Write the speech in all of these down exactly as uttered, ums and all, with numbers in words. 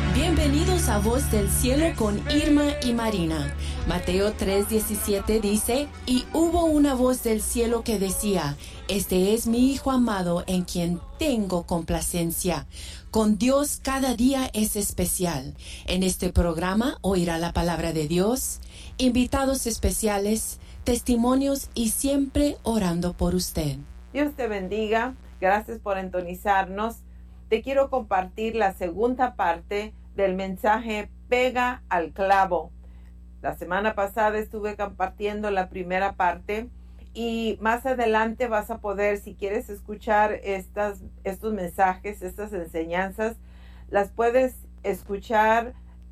Bienvenidos a Voz del Cielo con Irma y Marina. Mateo tres diecisiete dice, y hubo una voz del cielo que decía, este es mi Hijo amado en quien tengo complacencia. Con Dios cada día es especial. En este programa oirá la palabra de Dios, invitados especiales, testimonios y siempre orando por usted. Dios te bendiga. Gracias por entonizarnos. Te quiero compartir la segunda parte del mensaje Pega al clavo. La semana pasada estuve compartiendo la primera parte y más adelante vas a poder, si quieres escuchar estas, estos mensajes, estas enseñanzas, las puedes escuchar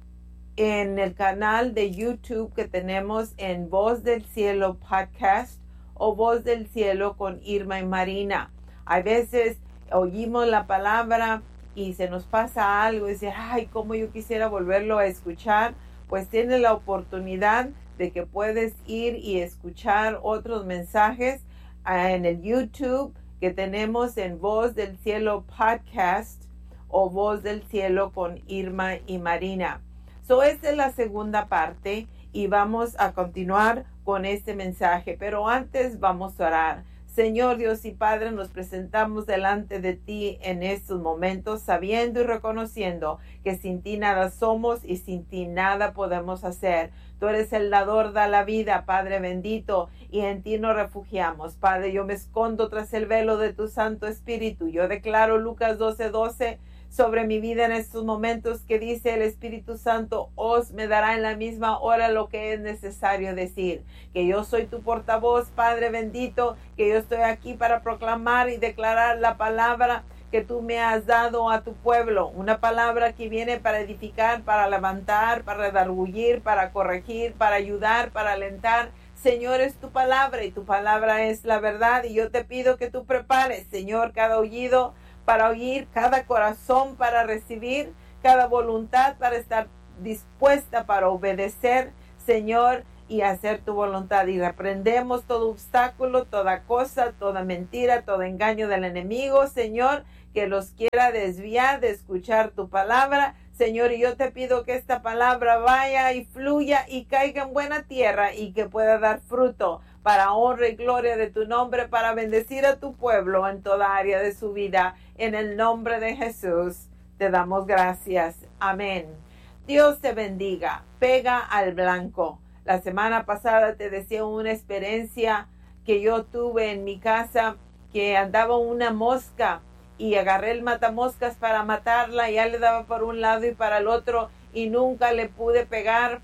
en el canal de YouTube que tenemos en Voz del Cielo Podcast o Voz del Cielo con Irma y Marina. A veces oímos la palabra y se nos pasa algo y dice, ay, cómo yo quisiera volverlo a escuchar. Pues tienes la oportunidad de que puedes ir y escuchar otros mensajes uh, en el YouTube que tenemos en Voz del Cielo Podcast o Voz del Cielo con Irma y Marina. So, esta es la segunda parte y vamos a continuar con este mensaje. Pero antes vamos a orar. Señor Dios y Padre, nos presentamos delante de ti en estos momentos, sabiendo y reconociendo que sin ti nada somos y sin ti nada podemos hacer. Tú eres el dador de la vida, Padre bendito, y en ti nos refugiamos. Padre, yo me escondo tras el velo de tu Santo Espíritu. Yo declaro Lucas doce doce sobre mi vida en estos momentos que dice el Espíritu Santo, os me dará en la misma hora lo que es necesario decir. Que yo soy tu portavoz, Padre bendito, que yo estoy aquí para proclamar y declarar la palabra que tú me has dado a tu pueblo. Una palabra que viene para edificar, para levantar, para redarguir, para corregir, para ayudar, para alentar. Señor, es tu palabra y tu palabra es la verdad. Y yo te pido que tú prepares, Señor, cada oído para oír, cada corazón para recibir, cada voluntad para estar dispuesta para obedecer, Señor, y hacer tu voluntad. Y reprendemos todo obstáculo, toda cosa, toda mentira, todo engaño del enemigo, Señor, que los quiera desviar de escuchar tu palabra. Señor, y yo te pido que esta palabra vaya y fluya y caiga en buena tierra y que pueda dar fruto para honra y gloria de tu nombre, para bendecir a tu pueblo en toda área de su vida. En el nombre de Jesús te damos gracias. Amén. Dios te bendiga. Pega al blanco. La semana pasada te decía una experiencia que yo tuve en mi casa, que andaba una mosca y agarré el matamoscas para matarla, ya le daba por un lado y para el otro y nunca le pude pegar.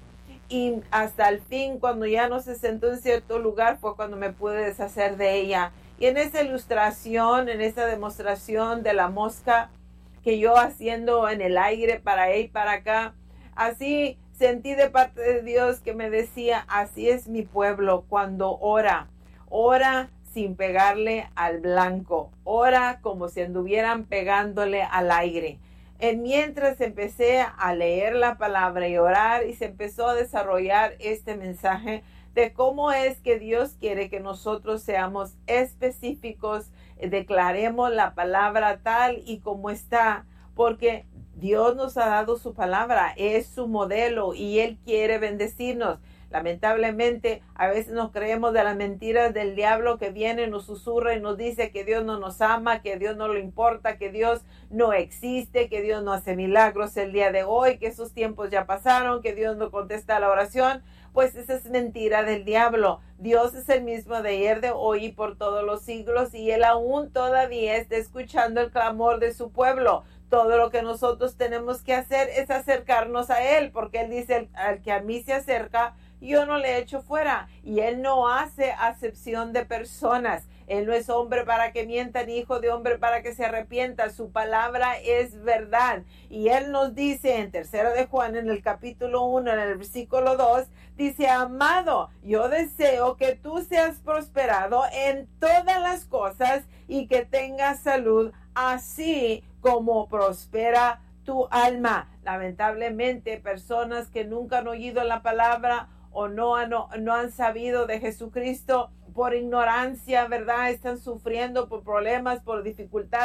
Y hasta el fin, cuando ya no se sentó en cierto lugar, fue cuando me pude deshacer de ella. Y en esa ilustración, en esa demostración de la mosca que yo haciendo en el aire para ahí y para acá, así sentí de parte de Dios que me decía, así es mi pueblo cuando ora, ora sin pegarle al blanco, ora como si anduvieran pegándole al aire. En mientras empecé a leer la palabra y orar y se empezó a desarrollar este mensaje de cómo es que Dios quiere que nosotros seamos específicos, declaremos la palabra tal y como está, porque Dios nos ha dado su palabra, es su modelo y Él quiere bendecirnos. Lamentablemente, a veces nos creemos de las mentiras del diablo que viene, nos susurra y nos dice que Dios no nos ama, que Dios no le importa, que Dios no existe, que Dios no hace milagros el día de hoy, que esos tiempos ya pasaron, que Dios no contesta la oración. Pues esa es mentira del diablo. Dios es el mismo de ayer, de hoy y por todos los siglos, y Él aún todavía está escuchando el clamor de su pueblo. Todo lo que nosotros tenemos que hacer es acercarnos a Él, porque Él dice, al que a mí se acerca, yo no le echo fuera. Y Él no hace acepción de personas. Él no es hombre para que mienta, ni hijo de hombre para que se arrepienta. Su palabra es verdad. Y Él nos dice en Tercera de Juan, en el capítulo uno, en el versículo dos, dice, amado, yo deseo que tú seas prosperado en todas las cosas y que tengas salud, así como prospera tu alma. Lamentablemente, personas que nunca han oído la palabra o no han, no han sabido de Jesucristo por ignorancia, ¿verdad? Están sufriendo por problemas, por dificultades,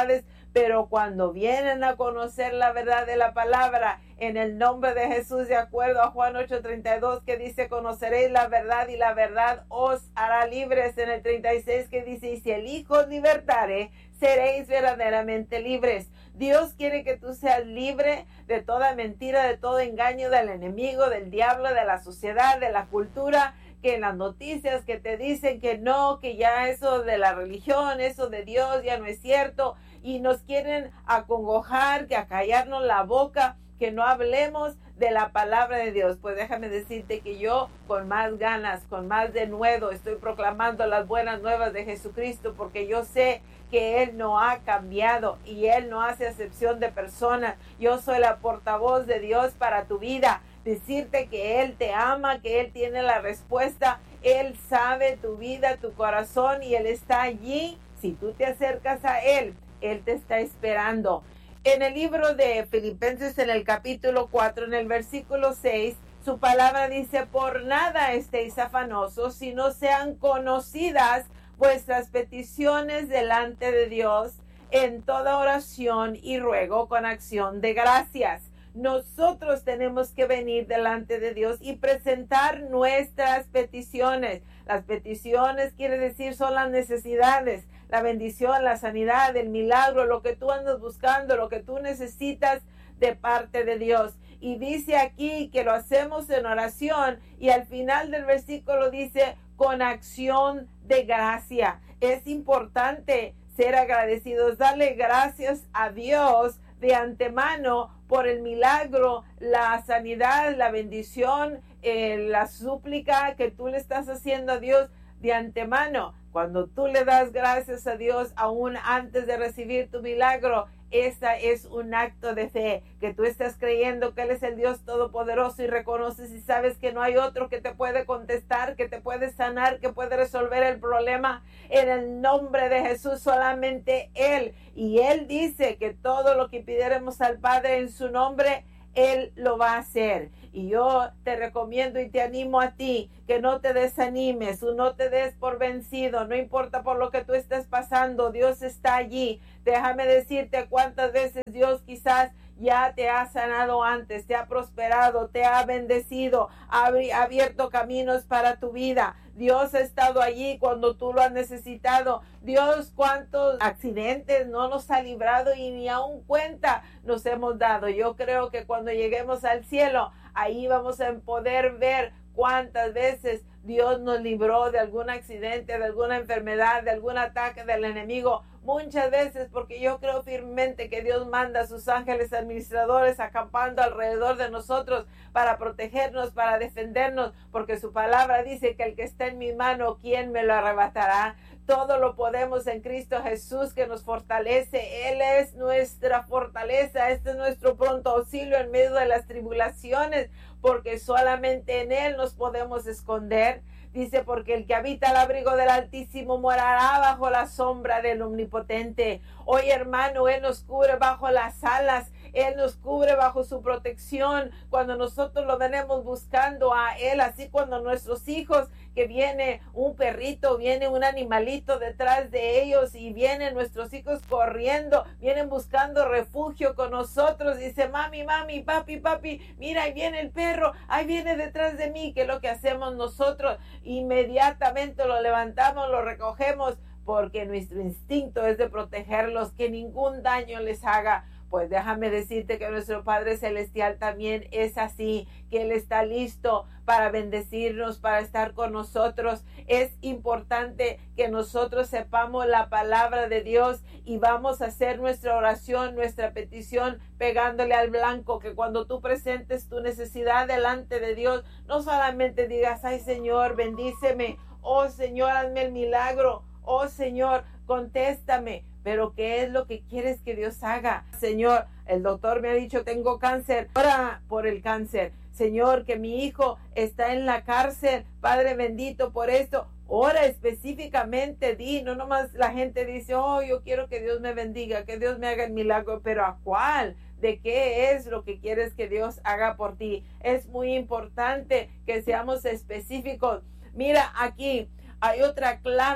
pero cuando vienen a conocer la verdad de la palabra, en el nombre de Jesús, de acuerdo a Juan ocho treinta y dos, que dice, conoceréis la verdad y la verdad os hará libres. En el treinta y seis que dice, y si el Hijo os libertare, seréis verdaderamente libres. Dios quiere que tú seas libre de toda mentira, de todo engaño del enemigo, del diablo, de la sociedad, de la cultura, que en las noticias que te dicen que no, que ya eso de la religión, eso de Dios ya no es cierto, y nos quieren acongojar, que acallarnos la boca, que no hablemos de la palabra de Dios. Pues déjame decirte que yo con más ganas, con más denuedo, estoy proclamando las buenas nuevas de Jesucristo, porque yo sé que Él no ha cambiado y Él no hace acepción de personas. Yo soy la portavoz de Dios para tu vida. Decirte que Él te ama, que Él tiene la respuesta. Él sabe tu vida, tu corazón, y Él está allí. Si tú te acercas a Él, Él te está esperando. En el libro de Filipenses, en el capítulo cuatro, en el versículo seis, su palabra dice, por nada estéis afanosos, sino sean conocidas vuestras peticiones delante de Dios en toda oración y ruego con acción de gracias. Nosotros tenemos que venir delante de Dios y presentar nuestras peticiones. Las peticiones quiere decir son las necesidades, la bendición, la sanidad, el milagro, lo que tú andas buscando, lo que tú necesitas de parte de Dios. Y dice aquí que lo hacemos en oración, y al final del versículo dice con acción de gracia. Es importante ser agradecidos, darle gracias a Dios de antemano por el milagro, la sanidad, la bendición, eh, la súplica que tú le estás haciendo a Dios de antemano. Cuando tú le das gracias a Dios aún antes de recibir tu milagro, esa es un acto de fe, que tú estás creyendo que Él es el Dios Todopoderoso y reconoces y sabes que no hay otro que te puede contestar, que te puede sanar, que puede resolver el problema. En el nombre de Jesús, solamente Él. Y Él dice que todo lo que pidiéramos al Padre en su nombre, Él lo va a hacer. Y yo te recomiendo y te animo a ti que no te desanimes, no te des por vencido, no importa por lo que tú estés pasando, Dios está allí. Déjame decirte cuántas veces Dios quizás ya te ha sanado antes, te ha prosperado, te ha bendecido, ha abierto caminos para tu vida. Dios ha estado allí cuando tú lo has necesitado. Dios, cuántos accidentes no nos ha librado y ni aún cuenta nos hemos dado. Yo creo que cuando lleguemos al cielo, ahí vamos a poder ver cuántas veces Dios nos libró de algún accidente, de alguna enfermedad, de algún ataque del enemigo. Muchas veces, porque yo creo firmemente que Dios manda a sus ángeles administradores acampando alrededor de nosotros para protegernos, para defendernos, porque su palabra dice que el que está en mi mano, ¿quién me lo arrebatará? Todo lo podemos en Cristo Jesús que nos fortalece. Él es nuestra fortaleza. Este es nuestro pronto auxilio en medio de las tribulaciones, porque solamente en Él nos podemos esconder. Dice, porque el que habita al abrigo del Altísimo morará bajo la sombra del Omnipotente. Hoy, hermano, Él nos cubre bajo las alas. Él nos cubre bajo su protección cuando nosotros lo venimos buscando a Él. Así cuando nuestros hijos, que viene un perrito, viene un animalito detrás de ellos y vienen nuestros hijos corriendo, vienen buscando refugio con nosotros. Dice, mami, mami, papi, papi, mira, ahí viene el perro, ahí viene detrás de mí. ¿Qué es lo que hacemos nosotros? Inmediatamente lo levantamos, lo recogemos, porque nuestro instinto es de protegerlos, que ningún daño les haga. Pues déjame decirte que nuestro Padre Celestial también es así, que Él está listo para bendecirnos, para estar con nosotros. Es importante que nosotros sepamos la palabra de Dios y vamos a hacer nuestra oración, nuestra petición, pegándole al blanco, que cuando tú presentes tu necesidad delante de Dios, no solamente digas, ay Señor, bendíceme, oh Señor, hazme el milagro, oh Señor, contéstame. Pero ¿qué es lo que quieres que Dios haga? Señor, el doctor me ha dicho tengo cáncer. Ora por el cáncer. Señor, que mi hijo está en la cárcel. Padre bendito por esto. Ora específicamente, di. No nomás la gente dice, oh, yo quiero que Dios me bendiga, que Dios me haga el milagro. Pero ¿a cuál? ¿De qué es lo que quieres que Dios haga por ti? Es muy importante que seamos específicos. Mira, aquí hay otra clave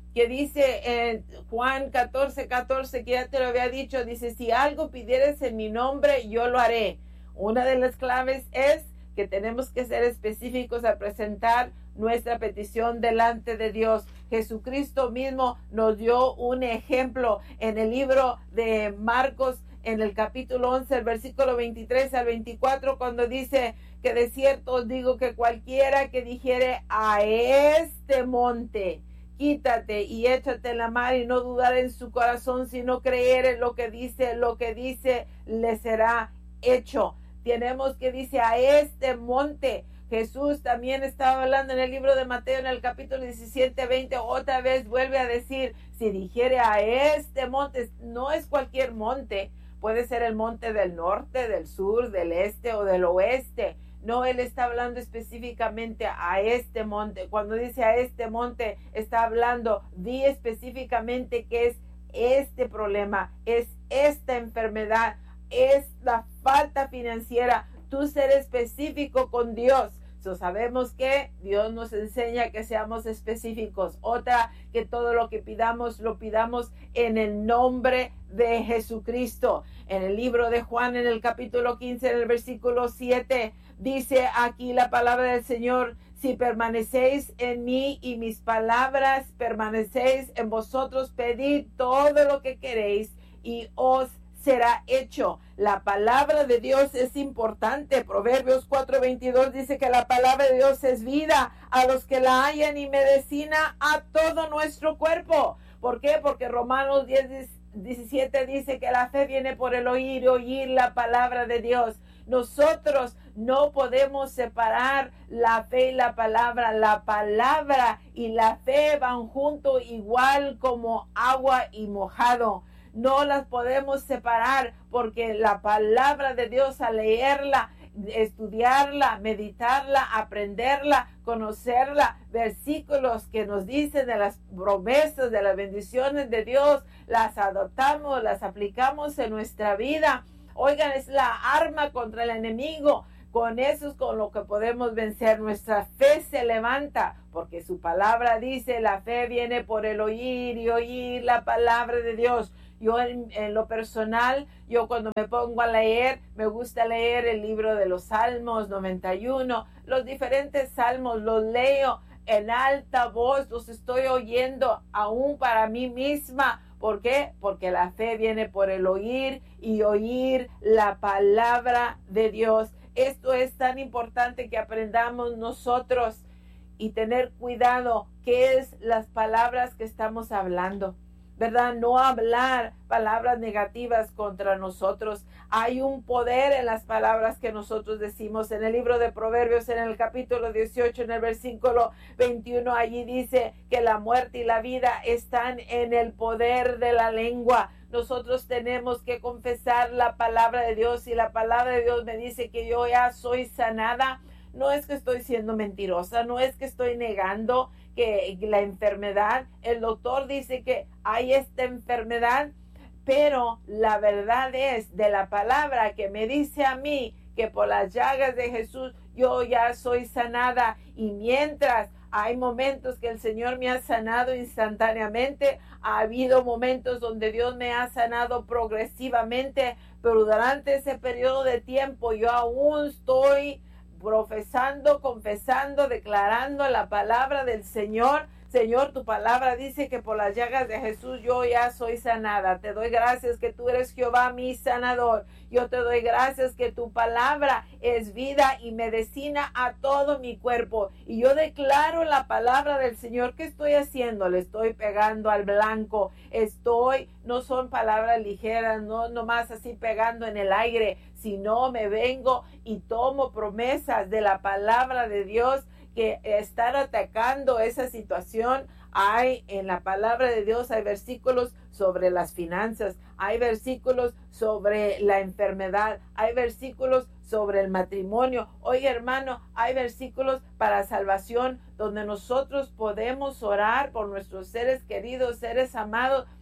que dice en Juan catorce, catorce, que ya te lo había dicho, dice, si algo pidieres en mi nombre, yo lo haré. Una de las claves es que tenemos que ser específicos al presentar nuestra petición delante de Dios. Jesucristo mismo nos dio un ejemplo en el libro de Marcos, en el capítulo once, el versículo veintitrés al veinticuatro, cuando dice que de cierto os digo que cualquiera que dijere a este monte, quítate y échate en la mar, y no dudar en su corazón, sino creer en lo que dice, lo que dice le será hecho. Tenemos que dice a este monte. Jesús también estaba hablando en el libro de Mateo, en el capítulo diecisiete, veinte, otra vez vuelve a decir, si dijere a este monte, no es cualquier monte, puede ser el monte del norte, del sur, del este o del oeste. No, él está hablando específicamente a este monte. Cuando dice a este monte, está hablando, di específicamente que es este problema, es esta enfermedad, es la falta financiera. Tú ser específico con Dios. So, sabemos que Dios nos enseña que seamos específicos. Otra, que todo lo que pidamos, lo pidamos en el nombre de Jesucristo. En el libro de Juan, en el capítulo quince, en el versículo siete, dice aquí la palabra del Señor, si permanecéis en mí y mis palabras permanecéis en vosotros, pedid todo lo que queréis y os será hecho. La palabra de Dios es importante. Proverbios cuatro veintidós dice que la palabra de Dios es vida a los que la hallan y medicina a todo nuestro cuerpo. ¿Por qué? Porque Romanos diez diecisiete dice que la fe viene por el oír y oír la palabra de Dios. Nosotros no podemos separar la fe y la palabra. La palabra y la fe van juntos igual como agua y mojado. No las podemos separar porque la palabra de Dios, al leerla, estudiarla, meditarla, aprenderla, conocerla, versículos que nos dicen de las promesas, de las bendiciones de Dios, las adoptamos, las aplicamos en nuestra vida. Oigan, es la arma contra el enemigo. Con eso es con lo que podemos vencer. Nuestra fe se levanta porque su palabra dice, la fe viene por el oír y oír la palabra de Dios. Yo en, en lo personal, yo cuando me pongo a leer, me gusta leer el libro de los Salmos noventa y uno, los diferentes salmos, los leo en alta voz, los estoy oyendo aún para mí misma. ¿Por qué? Porque la fe viene por el oír y oír la palabra de Dios. Esto es tan importante que aprendamos nosotros y tener cuidado qué es las palabras que estamos hablando, ¿verdad? No hablar palabras negativas contra nosotros. Hay un poder en las palabras que nosotros decimos. En el libro de Proverbios, en el capítulo dieciocho, en el versículo veintiuno, allí dice que la muerte y la vida están en el poder de la lengua. Nosotros tenemos que confesar la palabra de Dios. Y la palabra de Dios me dice que yo ya soy sanada. No es que estoy siendo mentirosa, no es que estoy negando que la enfermedad, el doctor dice que hay esta enfermedad, pero la verdad es de la palabra que me dice a mí que por las llagas de Jesús yo ya soy sanada. Y mientras hay momentos que el Señor me ha sanado instantáneamente, ha habido momentos donde Dios me ha sanado progresivamente, pero durante ese periodo de tiempo yo aún estoy profesando, confesando, declarando la palabra del Señor. Señor, tu palabra dice que por las llagas de Jesús yo ya soy sanada. Te doy gracias que tú eres Jehová, mi sanador. Yo te doy gracias que tu palabra es vida y medicina a todo mi cuerpo. Y yo declaro la palabra del Señor. ¿Qué estoy haciendo? Le estoy pegando al blanco. Estoy, no son palabras ligeras, no nomás así pegando en el aire, sino me vengo y tomo promesas de la palabra de Dios que están atacando esa situación. Hay en la palabra de Dios, hay versículos sobre las finanzas, hay versículos sobre la enfermedad, hay versículos sobre el matrimonio. Oye, hermano, hay versículos para salvación donde nosotros podemos orar por nuestros seres queridos, seres amados,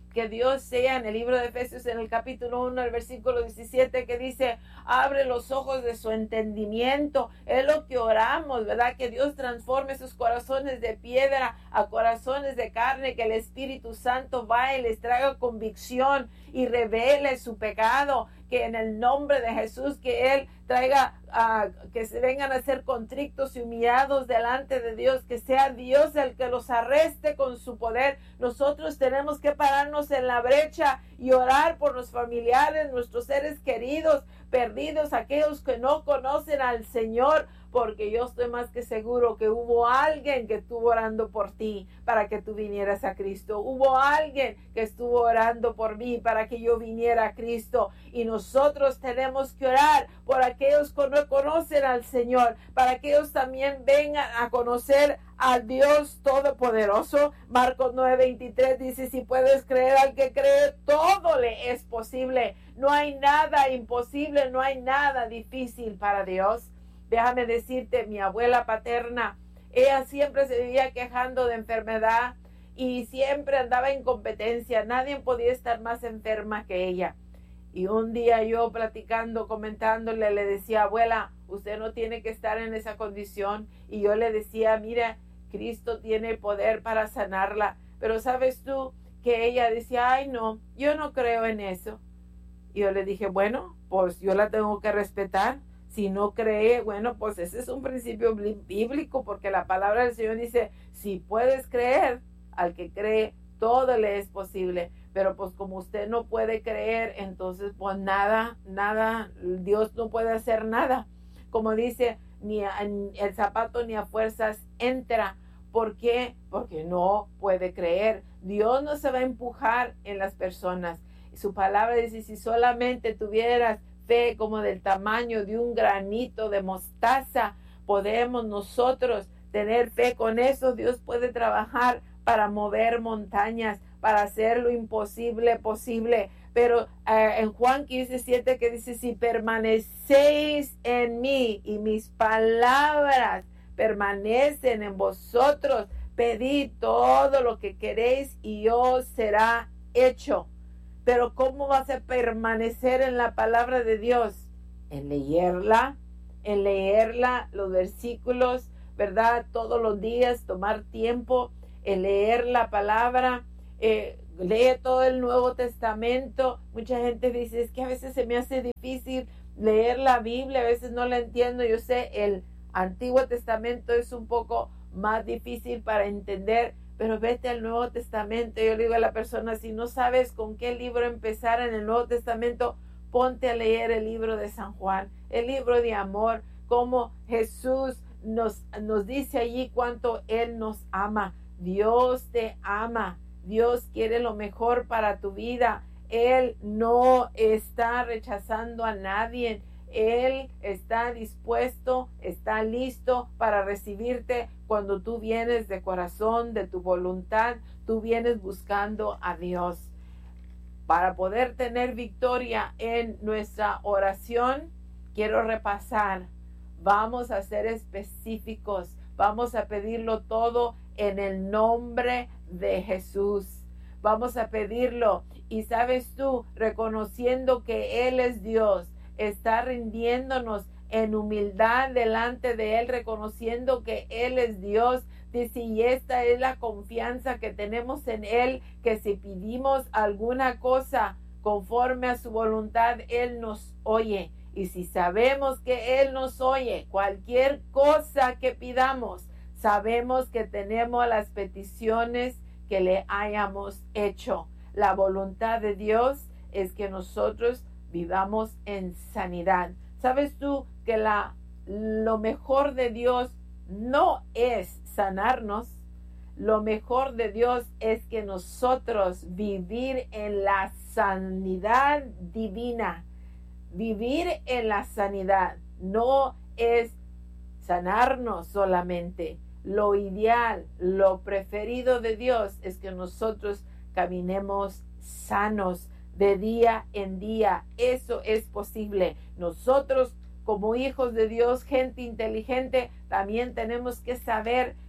que Dios sea en el libro de Efesios, en el capítulo uno, el versículo diecisiete, que dice, abre los ojos de su entendimiento. Es lo que oramos, ¿verdad? Que Dios transforme esos corazones de piedra a corazones de carne, que el Espíritu Santo vaya y les traiga convicción y revele su pecado, que en el nombre de Jesús, que Él traiga, uh, que se vengan a ser contritos y humillados delante de Dios, que sea Dios el que los arreste con su poder. Nosotros tenemos que pararnos en la brecha y orar por los familiares, nuestros seres queridos, perdidos, aquellos que no conocen al Señor, porque yo estoy más que seguro que hubo alguien que estuvo orando por ti para que tú vinieras a Cristo. Hubo alguien que estuvo orando por mí para que yo viniera a Cristo. Y nosotros tenemos que orar por aquellos que no conocen al Señor, para que ellos también vengan a conocer al Dios Todopoderoso. Marcos nueve veintitrés dice, si puedes creer al que cree, todo le es posible. No hay nada imposible, no hay nada difícil para Dios. Déjame decirte, mi abuela paterna, ella siempre se vivía quejando de enfermedad y siempre andaba en competencia. Nadie podía estar más enferma que ella. Y un día yo platicando, comentándole, le decía, abuela, usted no tiene que estar en esa condición. Y yo le decía, mira, Cristo tiene el poder para sanarla. Pero sabes tú que ella decía, ay no, yo no creo en eso. Y yo le dije, bueno, pues yo la tengo que respetar. Si no cree, bueno, pues ese es un principio bíblico, porque la palabra del Señor dice, si puedes creer, al que cree, todo le es posible. Pero pues como usted no puede creer, entonces pues nada, nada, Dios no puede hacer nada. Como dice, ni a, el zapato ni a fuerzas entra. ¿Por qué? Porque no puede creer. Dios no se va a empujar en las personas. Su palabra dice, si solamente tuvieras fe como del tamaño de un granito de mostaza, podemos nosotros tener fe. Con eso Dios puede trabajar para mover montañas, para hacer lo imposible posible. Pero eh, en Juan quince siete, que dice, si permanecéis en mí y mis palabras permanecen en vosotros, pedid todo lo que queréis y os será hecho. Pero ¿cómo vas a permanecer en la palabra de Dios? En leerla, en leerla, los versículos, ¿verdad? Todos los días, tomar tiempo en leer la palabra. Eh, lee todo el Nuevo Testamento. Mucha gente dice, es que a veces se me hace difícil leer la Biblia, a veces no la entiendo. Yo sé, el Antiguo Testamento es un poco más difícil para entender, pero vete al Nuevo Testamento. Yo le digo a la persona, si no sabes con qué libro empezar en el Nuevo Testamento, ponte a leer el libro de San Juan, el libro de amor, cómo Jesús nos, nos dice allí cuánto Él nos ama. Dios te ama, Dios quiere lo mejor para tu vida. Él no está rechazando a nadie. Él está dispuesto, está listo para recibirte cuando tú vienes de corazón, de tu voluntad, tú vienes buscando a Dios. Para poder tener victoria en nuestra oración, quiero repasar. Vamos a ser específicos, vamos a pedirlo todo en el nombre de Jesús. Vamos a pedirlo y sabes tú, reconociendo que Él es Dios, está rindiéndonos en humildad delante de Él, reconociendo que Él es Dios. Dice, y esta es la confianza que tenemos en Él, que si pedimos alguna cosa conforme a su voluntad, Él nos oye. Y si sabemos que Él nos oye, cualquier cosa que pidamos, sabemos que tenemos las peticiones que le hayamos hecho. La voluntad de Dios es que nosotros vivamos en sanidad. ¿Sabes tú que la, lo mejor de Dios no es sanarnos? Lo mejor de Dios es que nosotros vivir en la sanidad divina. Vivir en la sanidad no es sanarnos solamente. Lo ideal, lo preferido de Dios es que nosotros caminemos sanos de día en día. Eso es posible. Nosotros como hijos de Dios, gente inteligente, también tenemos que saber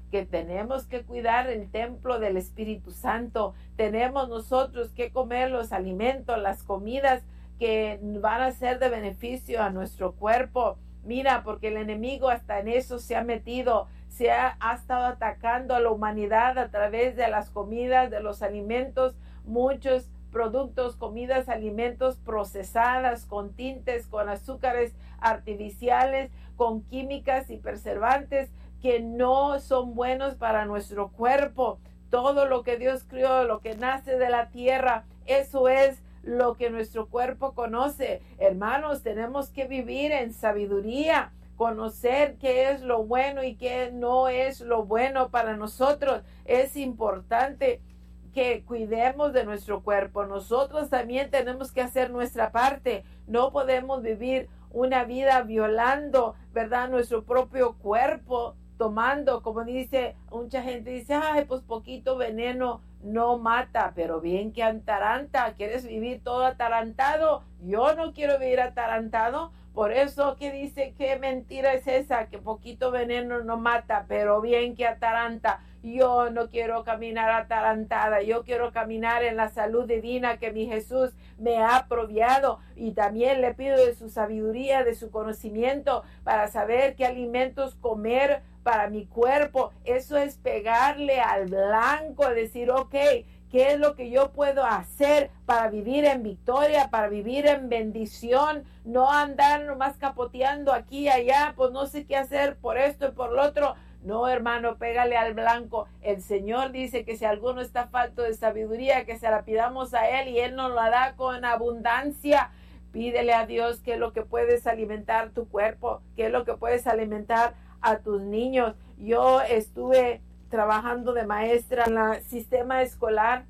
que tenemos que cuidar el templo del Espíritu Santo. Tenemos nosotros que comer los alimentos, las comidas que van a ser de beneficio a nuestro cuerpo. Mira, porque el enemigo hasta en eso se ha metido, se ha, ha estado atacando a la humanidad a través de las comidas, de los alimentos, muchos productos, comidas, alimentos procesadas con tintes, con azúcares artificiales, con químicas y preservantes que no son buenos para nuestro cuerpo. Todo lo que Dios creó, lo que nace de la tierra, eso es lo que nuestro cuerpo conoce. Hermanos, tenemos que vivir en sabiduría, conocer qué es lo bueno y qué no es lo bueno para nosotros. Es importante que cuidemos de nuestro cuerpo. Nosotros también tenemos que hacer nuestra parte. No podemos vivir una vida violando, ¿verdad?, nuestro propio cuerpo, tomando, como dice, mucha gente dice, ay, pues poquito veneno no mata, pero bien que ataranta. ¿Quieres vivir todo atarantado? Yo no quiero vivir atarantado. Por eso que dice, qué mentira es esa, que poquito veneno no mata, pero bien que ataranta. Yo no quiero caminar atarantada, yo quiero caminar en la salud divina que mi Jesús me ha proviado, y también le pido de su sabiduría, de su conocimiento, para saber qué alimentos comer para mi cuerpo. Eso es pegarle al blanco, decir, ok, ¿qué es lo que yo puedo hacer para vivir en victoria, para vivir en bendición? No andar nomás capoteando aquí y allá, pues no sé qué hacer por esto y por lo otro. No, hermano, pégale al blanco. El Señor dice que si alguno está falto de sabiduría, que se la pidamos a Él y Él nos la da con abundancia. Pídele a Dios qué es lo que puedes alimentar tu cuerpo, qué es lo que puedes alimentar a tus niños. Yo estuve trabajando de maestra en el sistema escolar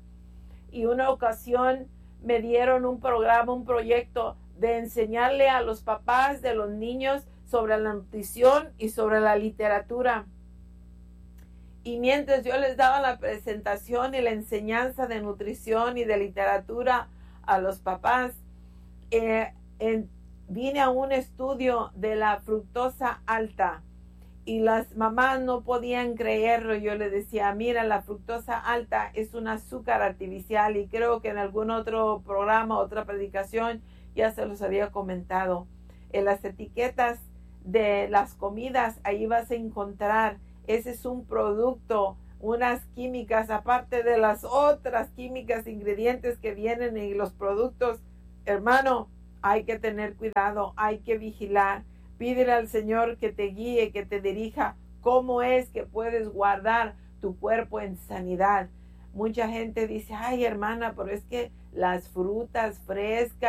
y una ocasión me dieron un programa, un proyecto de enseñarle a los papás de los niños sobre la nutrición y sobre la literatura. Y mientras yo les daba la presentación y la enseñanza de nutrición y de literatura a los papás, eh, en, vine a un estudio de la fructosa alta. Y las mamás no podían creerlo. Yo les decía, mira, la fructosa alta es un azúcar artificial, y creo que en algún otro programa, otra predicación, ya se los había comentado. En las etiquetas de las comidas, ahí vas a encontrar, ese es un producto, unas químicas, aparte de las otras químicas, ingredientes que vienen en los productos. Hermano, hay que tener cuidado, hay que vigilar. Pídele al Señor que te guíe, que te dirija cómo es que puedes guardar tu cuerpo en sanidad. Mucha gente dice, ay, hermana, pero es que las frutas frescas,